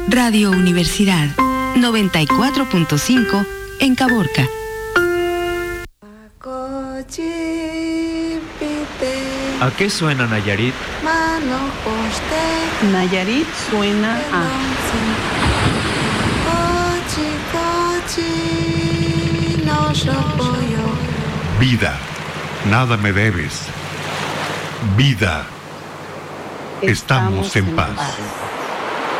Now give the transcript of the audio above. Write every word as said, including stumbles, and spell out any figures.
Radio Universidad noventa y cuatro punto cinco en Caborca. ¿A qué suena Nayarit? Nayarit suena a... Vida, nada me debes. Vida, estamos en paz.